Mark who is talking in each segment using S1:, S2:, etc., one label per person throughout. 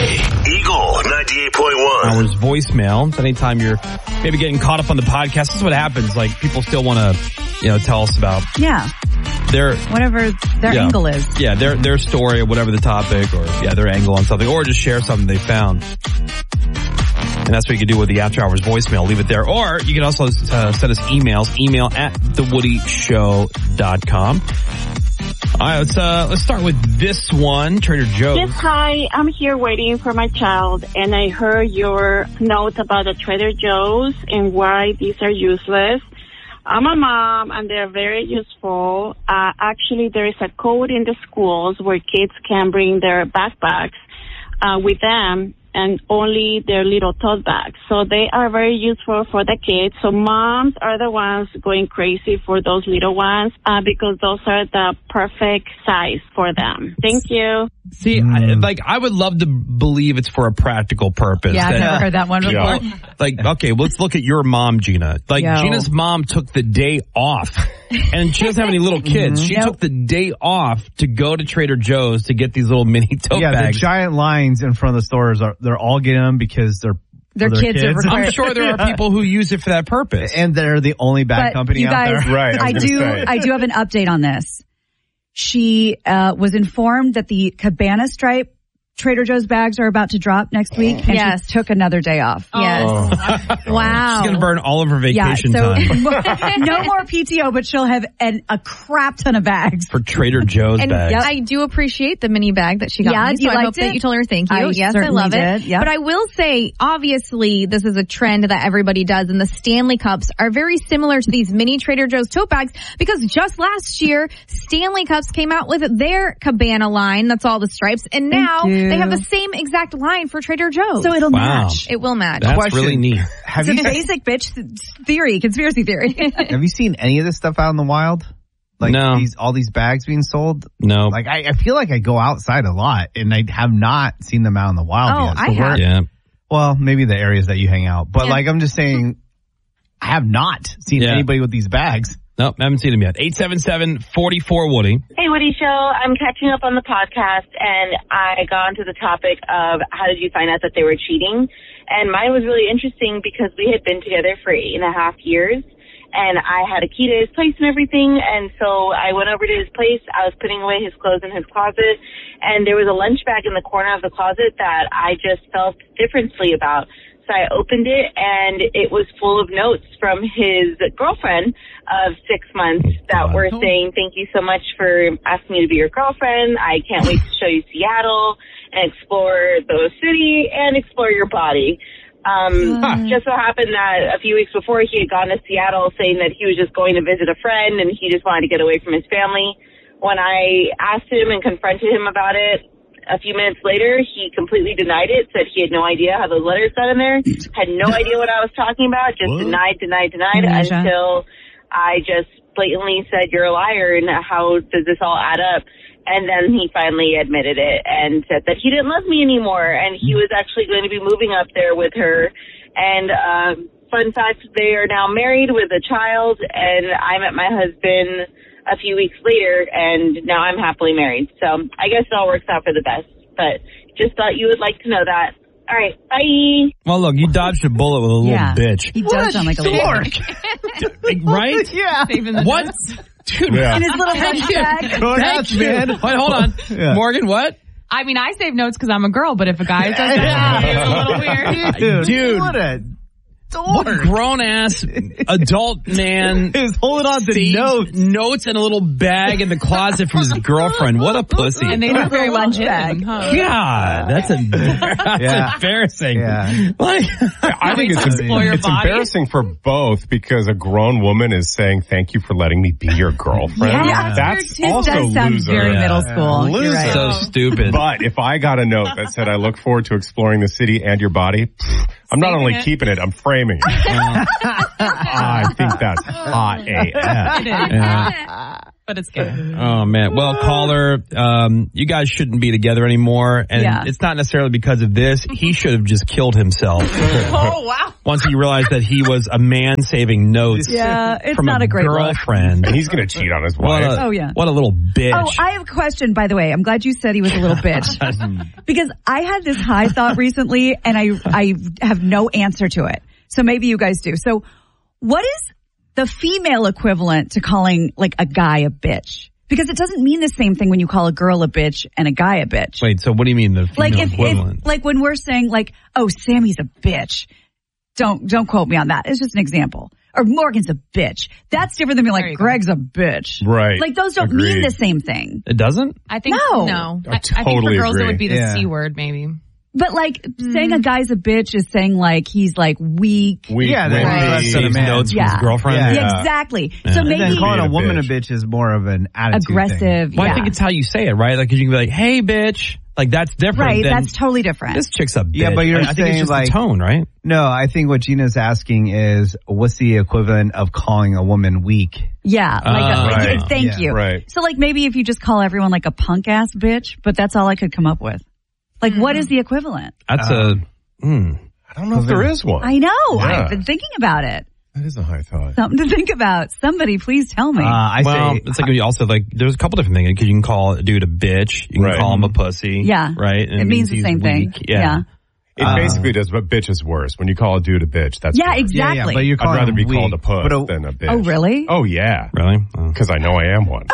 S1: Eagle 98.1.
S2: Hours voicemail. Anytime you're maybe getting caught up on the podcast, this is what happens. Like, people still want to, tell us about
S3: whatever their angle is.
S2: Yeah, their story or whatever the topic, or their angle on something, or just share something they found. And that's what you can do with the After Hours voicemail. Leave it there. Or you can also send us emails. Email at thewoodyshow.com. All right, let's start with this one. Trader Joe's.
S4: Yes, hi. I'm here waiting for my child, and I heard your note about the Trader Joe's and why these are useless. I'm a mom, and they're very useful. Actually, there is a code in the schools where kids can bring their backpacks with them, and only their little tote bags. So they are very useful for the kids. So moms are the ones going crazy for those little ones because those are the perfect size for them. Thank you.
S2: See, I would love to believe it's for a practical purpose.
S3: Yeah, I've never heard that one before.
S2: Okay, let's look at your mom, Gina. Gina's mom took the day off, and she doesn't have any little kids. She took the day off to go to Trader Joe's to get these little mini tote bags.
S5: Yeah, the giant lines in front of the stores, they're all getting them because their kids are required.
S2: I'm sure there are people who use it for that purpose.
S5: And they're the only bag company out there.
S6: Right.
S3: I do have an update on this. She was informed that the Cabana Stripe Trader Joe's bags are about to drop next week, and she took another day off.
S7: Yes. Wow.
S2: She's going to burn all of her vacation time.
S3: No more PTO, but she'll have a crap ton of bags.
S2: For Trader Joe's bags.
S7: I do appreciate the mini bag that she got me, so
S3: you
S7: I
S3: liked
S7: hope that
S3: it?
S7: you told her thank you.
S3: I
S7: Yes, I love it.
S3: Yep.
S7: But I will say, obviously, this is a trend that everybody does, and the Stanley Cups are very similar to these mini Trader Joe's tote bags, because just last year, Stanley Cups came out with their Cabana line, that's all the stripes, and now they have the same exact line for Trader Joe's.
S3: So it'll match.
S7: It will match.
S2: That's really neat.
S3: It's a basic bitch theory, conspiracy theory.
S5: Have you seen any of this stuff out in the wild?
S2: No.
S5: All these bags being sold?
S2: No.
S5: I feel like I go outside a lot, and I have not seen them out in the wild yet.
S3: I have.
S2: Yeah.
S5: Well, maybe the areas that you hang out. But I'm just saying, I have not seen anybody with these bags.
S2: Nope, I haven't seen them yet. 877-44-WOODY.
S4: Hey, Woody Show. I'm catching up on the podcast, and I got onto the topic of how did you find out that they were cheating. And mine was really interesting because we had been together for 8.5 years, and I had a key to his place and everything. And so I went over to his place. I was putting away his clothes in his closet, and there was a lunch bag in the corner of the closet that I just felt differently about. So I opened it, and it was full of notes from his girlfriend of 6 months that were saying, thank you so much for asking me to be your girlfriend. I can't wait to show you Seattle and explore the city and explore your body. Just so happened that a few weeks before he had gone to Seattle saying that he was just going to visit a friend and he just wanted to get away from his family. When I asked him and confronted him about it, a few minutes later, he completely denied it, said he had no idea how those letters got in there, had no idea what I was talking about, just denied until I just blatantly said, you're a liar, and how does this all add up? And then he finally admitted it and said that he didn't love me anymore, and he was actually going to be moving up there with her. And fun fact, they are now married with a child, and I met my husband a few weeks later, and now I'm happily married. So I guess it all works out for the best, but just thought you would like to know that. All right, bye.
S2: Well, look, you dodged a bullet with a little bitch.
S3: He does sound like a
S2: dork. Right?
S5: Yeah.
S2: What? Dude,
S3: in his little lunch bag.
S2: Thank you. Wait, hold on. Morgan, what?
S8: I mean, I save notes because I'm a girl, but if a guy says that, it's a little weird.
S2: Dude.
S5: What a
S2: What grown-ass adult man
S5: is holding on to
S2: notes in a little bag in the closet from his girlfriend. What a pussy.
S8: And they look very lunch bag.
S2: God, that's embarrassing.
S5: Yeah.
S2: Like,
S6: I think it's embarrassing for both because a grown woman is saying, thank you for letting me be your girlfriend.
S3: Yeah.
S6: That's
S3: His
S6: also
S3: does sound
S6: loser.
S3: very middle school.
S6: Loser.
S3: You're right.
S2: so stupid.
S6: But if I got a note that said, I look forward to exploring the city and your body, I'm not only keeping it, I'm framing it. I think that's hot AF.
S8: It is.
S2: Yeah.
S8: But but it's good.
S2: Oh, man. Well, caller, you guys shouldn't be together anymore. And it's not necessarily because of this. He should have just killed himself.
S8: Oh, wow.
S2: Once he realized that he was a man saving notes
S3: it's
S2: from
S3: not a great
S2: girlfriend.
S6: And he's going to cheat on his wife.
S2: What a little bitch.
S3: Oh, I have a question, by the way. I'm glad you said he was a little bitch. Because I had this high thought recently, and I have no answer to it. So maybe you guys do. So what is the female equivalent to calling like a guy a bitch? Because it doesn't mean the same thing when you call a girl a bitch and a guy a bitch.
S2: Wait, so what do you mean the female equivalent?
S3: If, like when we're saying like, oh, Sammy's a bitch. Don't quote me on that. It's just an example. Or Morgan's a bitch. That's different than being like, Greg's a bitch.
S6: Right.
S3: Like those don't mean the same thing.
S2: It doesn't?
S8: I think no.
S6: I
S8: think for
S6: totally
S8: girls
S6: agree.
S8: it would be the C word maybe.
S3: But like saying a guy's a bitch is saying like he's like weak.
S5: Yeah, that's
S2: saves notes from his girlfriend.
S3: Yeah, exactly.
S2: Yeah.
S3: So maybe
S5: then calling a woman a bitch is more of an attitude
S3: aggressive.
S5: thing.
S2: Well, I think it's how you say it, right? Like, 'cause you can be like, "Hey, bitch." Like that's different.
S3: Right,
S2: than,
S3: that's totally different.
S2: This chick's a bitch.
S5: Yeah, but
S2: I think it's just
S5: like
S2: the tone, right?
S5: No, I think what Gina's asking is, what's the equivalent of calling a woman weak?
S3: Yeah,
S6: right.
S3: Thank you.
S6: Right.
S3: So like maybe if you just call everyone like a punk ass bitch, but that's all I could come up with. Like what is the equivalent?
S2: That's
S6: I don't know if there is one.
S3: I know.
S6: Yeah.
S3: I've been thinking about it.
S6: That is a high thought.
S3: Something to think about. Somebody please tell me.
S5: I say
S2: it's like you also like there's a couple different things because you can call a dude a bitch, you can call him a pussy, right? And
S3: it means the same thing. Yeah.
S6: It basically does, but bitch is worse. When you call a dude a bitch, that's worse.
S3: exactly.
S5: Yeah, but you're
S6: I'd rather be
S5: weak,
S6: called a puss than a bitch.
S3: Oh, really?
S6: Oh, yeah.
S2: Really?
S6: Because I know I am one.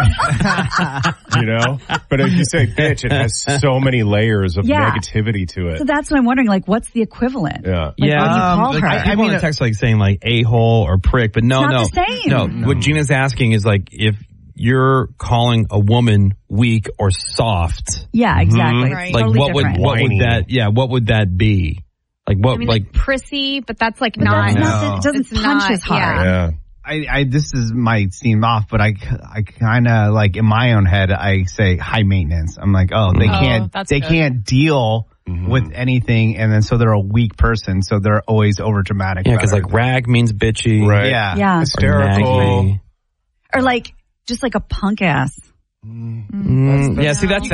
S6: You know? But if you say bitch, it has so many layers of negativity to it.
S3: So that's what I'm wondering, like, what's the equivalent?
S6: Yeah.
S3: Like, what do you call her?
S2: I mean, a text like saying like a-hole or prick, but no.
S3: It's not the same.
S2: No, what Gina's asking is like if you're calling a woman weak or soft.
S3: Yeah, exactly.
S8: Right.
S2: Like
S3: totally
S2: what
S3: different.
S2: what would that be? Like what
S7: I mean, like prissy, but that's like not.
S3: It doesn't punch as hard.
S6: Yeah.
S5: This might seem off, but I kind of like in my own head, I say high maintenance. I'm like, they can't deal with anything. And then so they're a weak person. So they're always over dramatic.
S2: Yeah. Cause like rag means bitchy.
S6: Right.
S3: Yeah.
S6: Hysterical.
S3: Or like, just like a punk ass.
S2: Yeah, see that's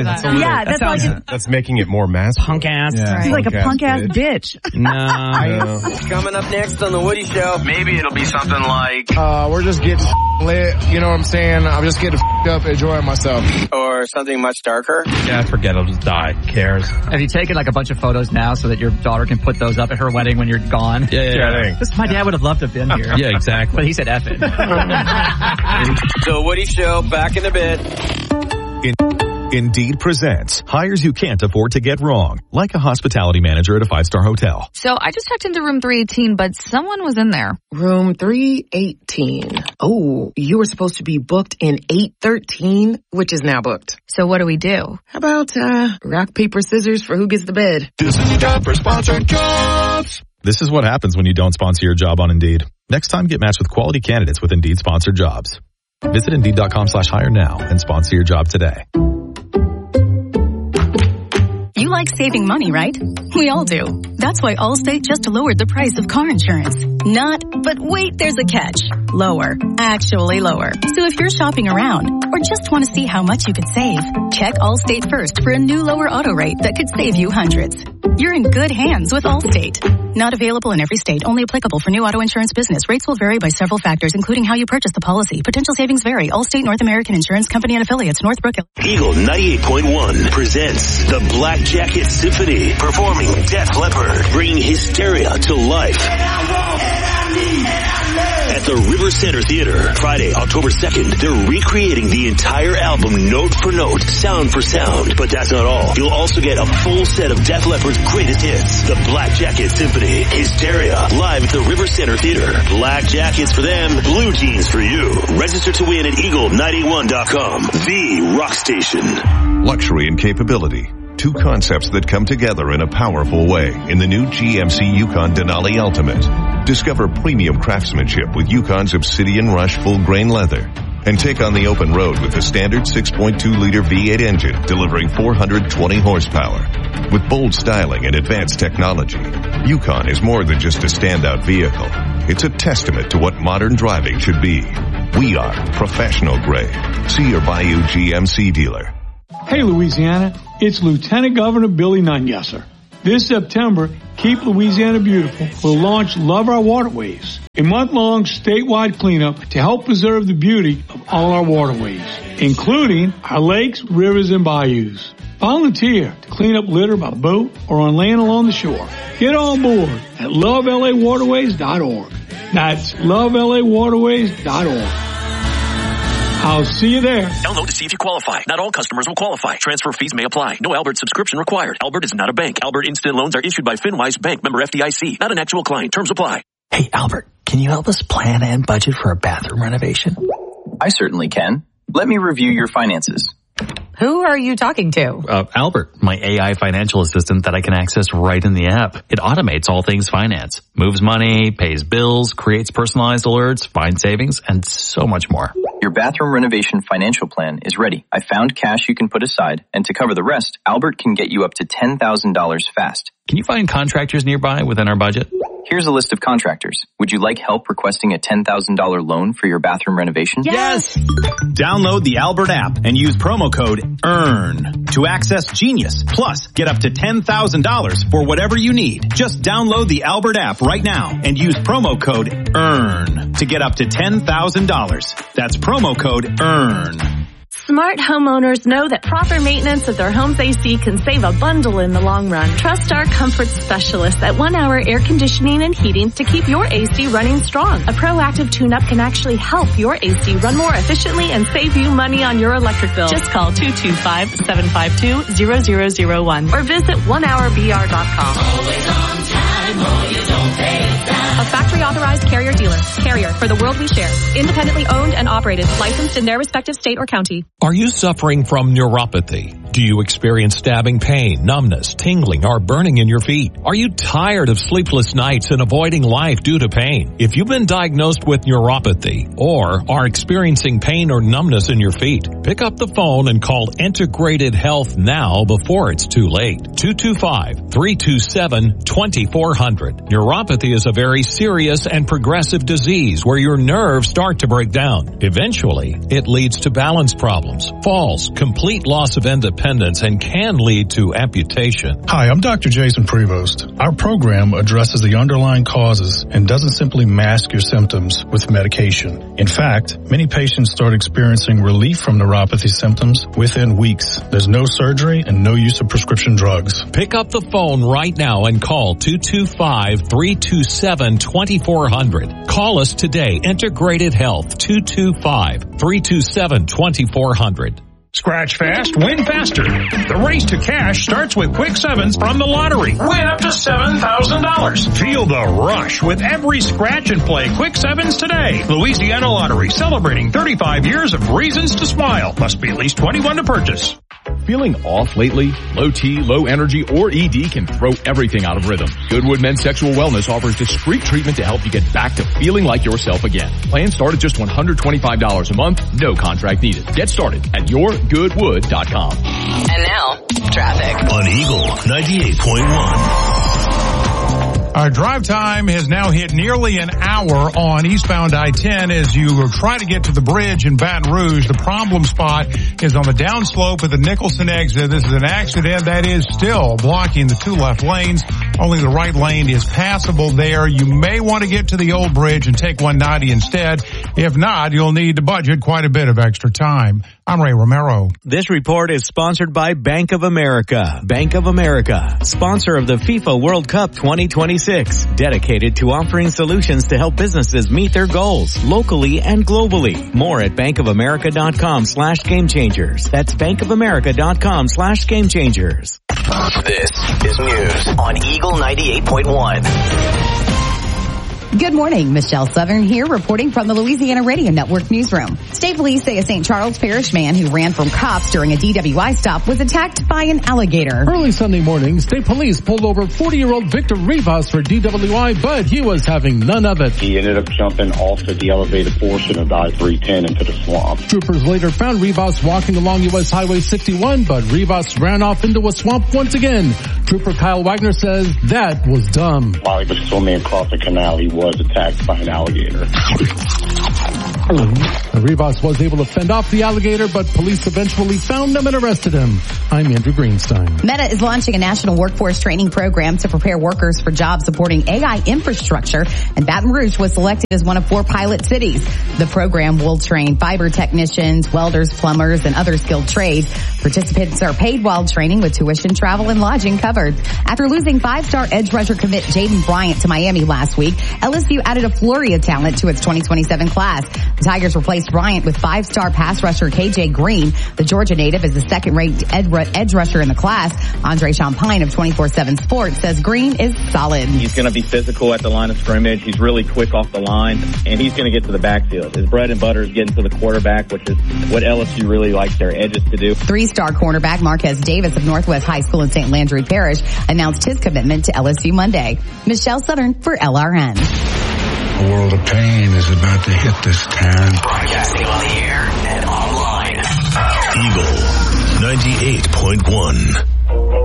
S6: that's making it more masculine.
S2: Punk ass.
S5: Yeah.
S3: He's like a punk ass bitch.
S2: No.
S9: Coming up next on the Woody Show.
S1: Maybe it'll be something like,
S10: we're just getting lit. You know what I'm saying? I'm just getting up, enjoying myself.
S9: Or something much darker.
S2: Yeah, forget it. I'll just die. Who cares?
S11: Have you taken like a bunch of photos now so that your daughter can put those up at her wedding when you're gone?
S2: Yeah.
S11: My dad would have loved to have been here.
S2: Yeah, exactly.
S11: But he said F it.
S9: The Woody Show, back in a bit.
S12: Indeed presents hires you can't afford to get wrong, like a hospitality manager at a 5-star hotel.
S13: So I just checked into room 318, but someone was in there.
S14: Room 318. Oh, you were supposed to be booked in 813, which is now booked.
S13: So what do we do?
S14: How about rock, paper, scissors for who gets the bed?
S12: This is your job for sponsored jobs. This is what happens when you don't sponsor your job on Indeed. Next time, get matched with quality candidates with Indeed sponsored jobs. Visit Indeed.com/hire now and sponsor your job today.
S15: You like saving money, right? We all do. That's why Allstate just lowered the price of car insurance. Not, but wait, there's a catch. Lower. Actually lower. So if you're shopping around or just want to see how much you could save, check Allstate first for a new lower auto rate that could save you hundreds. You're in good hands with Allstate. Not available in every state. Only applicable for new auto insurance business. Rates will vary by several factors, including how you purchase the policy. Potential savings vary. Allstate North American Insurance Company and affiliates. Northbrook.
S1: Eagle 98.1 presents the Black Jacket Symphony, performing Def Leppard, bringing hysteria to life. At the River Center Theater, Friday, October 2nd, they're recreating the entire album note for note, sound for sound. But that's not all. You'll also get a full set of Def Leppard's greatest hits, the Black Jacket Symphony, Hysteria, live at the River Center Theater. Black jackets for them, blue jeans for you. Register to win at Eagle91.com, the rock station.
S16: Luxury and capability. Two concepts that come together in a powerful way in the new GMC Yukon Denali Ultimate. Discover premium craftsmanship with Yukon's Obsidian Rush full-grain leather. And take on the open road with the standard 6.2-liter V8 engine delivering 420 horsepower. With bold styling and advanced technology, Yukon is more than just a standout vehicle. It's a testament to what modern driving should be. We are professional grade. See your Bayou GMC dealer.
S17: Hey, Louisiana, it's Lieutenant Governor Billy Nungesser. This September, Keep Louisiana Beautiful will launch Love Our Waterways, a month-long statewide cleanup to help preserve the beauty of all our waterways, including our lakes, rivers, and bayous. Volunteer to clean up litter by boat or on land along the shore. Get on board at lovelawaterways.org. That's lovelawaterways.org. I'll see you there.
S18: Download to see if you qualify. Not all customers will qualify. Transfer fees may apply. No Albert subscription required. Albert is not a bank. Albert Instant Loans are issued by FinWise Bank, member FDIC. Not an actual client. Terms apply.
S19: Hey, Albert, can you help us plan and budget for a bathroom renovation?
S9: I certainly can. Let me review your finances.
S20: Who are you talking to?
S19: Albert, my AI financial assistant that I can access right in the app. It automates all things finance, moves money, pays bills, creates personalized alerts, finds savings, and so much more.
S9: Your bathroom renovation financial plan is ready. I found cash you can put aside, and to cover the rest, Albert can get you up to $10,000 fast.
S19: Can you find contractors nearby within our budget?
S9: Here's a list of contractors. Would you like help requesting a $10,000 loan for your bathroom renovation?
S21: Yes! Download the Albert app and use promo code EARN to access Genius. Plus, get up to $10,000 for whatever you need. Just download the Albert app right now and use promo code EARN to get up to $10,000. That's promo code EARN.
S22: Smart homeowners know that proper maintenance of their home's AC can save a bundle in the long run. Trust our comfort specialists at 1 Hour Air Conditioning and Heating to keep your AC running strong. A proactive tune-up can actually help your AC run more efficiently and save you money on your electric bill. Just call 225-752-0001 or visit onehourbr.com.
S23: Always on time or you don't pay.
S22: A factory authorized Carrier dealer. Carrier, for the world we share. Independently owned and operated. Licensed in their respective state or county.
S24: Are you suffering from neuropathy? Do you experience stabbing pain, numbness, tingling, or burning in your feet? Are you tired of sleepless nights and avoiding life due to pain? If you've been diagnosed with neuropathy or are experiencing pain or numbness in your feet, pick up the phone and call Integrated Health now before it's too late. 225-327-2400. Neuropathy is a very serious and progressive disease where your nerves start to break down. Eventually, it leads to balance problems, falls, complete loss of independence, and can lead to amputation.
S25: Hi, I'm Dr. Jason Prevost. Our program addresses the underlying causes and doesn't simply mask your symptoms with medication. In fact, many patients start experiencing relief from neuropathy symptoms within weeks. There's no surgery and no use of prescription drugs.
S24: Pick up the phone right now and call 225-327-2400. Call us today. Integrated Health, 225-327-2400.
S26: Scratch fast, win faster. The race to cash starts with Quick Sevens from the lottery. Win up to $7,000. Feel the rush with every scratch and play Quick Sevens today. Louisiana Lottery, celebrating 35 years of reasons to smile. Must be at least 21 to purchase.
S27: Feeling off lately? Low T, low energy, or ED can throw everything out of rhythm. Goodwood Men's Sexual Wellness offers discreet treatment to help you get back to feeling like yourself again. Plans start at just $125 a month, no contract needed. Get started at yourgoodwood.com.
S23: And now, traffic.
S1: On Eagle 98.1.
S26: Our drive time has now hit nearly an hour on eastbound I-10 as you try to get to the bridge in Baton Rouge. The problem spot is on the downslope of the Nicholson exit. This is an accident that is still blocking the two left lanes. Only the right lane is passable there. You may want to get to the old bridge and take 190 instead. If not, you'll need to budget quite a bit of extra time. I'm Ray Romero.
S28: This report is sponsored by Bank of America. Bank of America, sponsor of the FIFA World Cup 2026, dedicated to offering solutions to help businesses meet their goals locally and globally. More at bankofamerica.com/gamechangers. That's bankofamerica.com/gamechangers.
S1: This is news on Eagle 98.1.
S29: Good morning, Michelle Southern here reporting from the Louisiana Radio Network newsroom. State police say a St. Charles Parish man who ran from cops during a DWI stop was attacked by an alligator.
S30: Early Sunday morning, state police pulled over 40-year-old Victor Rivas for DWI, but he was having none of it.
S31: He ended up jumping off of the elevated portion of I-310 into the swamp.
S30: Troopers later found Rivas walking along U.S. Highway 61, but Rivas ran off into a swamp once again. Trooper Kyle Wagner says that was dumb.
S31: While he was swimming across the canal, he was attacked by an alligator.
S30: Rivas was able to fend off the alligator, but police eventually found him and arrested him. I'm Andrew Greenstein.
S29: Meta is launching a national workforce training program to prepare workers for jobs supporting AI infrastructure, and Baton Rouge was selected as one of 4 pilot cities. The program will train fiber technicians, welders, plumbers, and other skilled trades. Participants are paid while training with tuition, travel, and lodging covered. After losing 5-star edge rusher commit Jaden Bryant to Miami last week, LSU added a flurry of talent to its 2027 class. The Tigers replaced Bryant with 5-star pass rusher KJ Green. The Georgia native is the second-ranked edge rusher in the class. Andre Champagne of 24/7 Sports says Green is solid.
S2: He's going to be physical at the line of scrimmage. He's really quick off the line, and he's going to get to the backfield. His bread and butter is getting to the quarterback, which is what LSU really likes their edges to do.
S29: 3-star cornerback Marquez Davis of Northwest High School in St. Landry Parish announced his commitment to LSU Monday. Michelle Southern for LRN.
S3: A world of pain is about to hit this town.
S1: Broadcasting on the air and online. Eagle 98.1.